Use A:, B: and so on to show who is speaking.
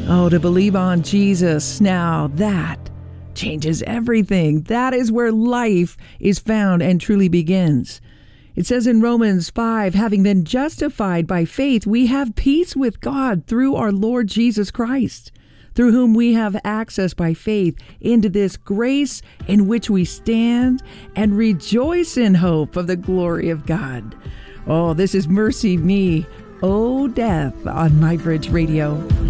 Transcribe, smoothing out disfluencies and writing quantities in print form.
A: Oh, to believe on Jesus, now that changes everything. That is where life is found and truly begins. It says in Romans 5, having been justified by faith, we have peace with God through our Lord Jesus Christ, through whom we have access by faith into this grace in which we stand and rejoice in hope of the glory of God. Oh, this is Mercy Me, Oh Death on My Bridge Radio.